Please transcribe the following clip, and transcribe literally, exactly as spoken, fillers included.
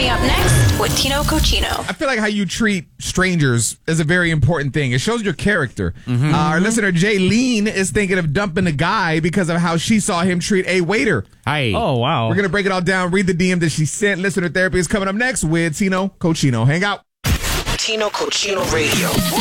Coming up next with Tino Cochino. I feel like how you treat strangers is a very important thing. It shows your character. Mm-hmm. Uh, our listener, Jaylene, is thinking of dumping a guy because of how she saw him treat a waiter. Hi. Oh, wow. We're going to break it all down, read the D M that she sent. Listener therapy is coming up next with Tino Cochino. Hang out. Tino Cochino Radio.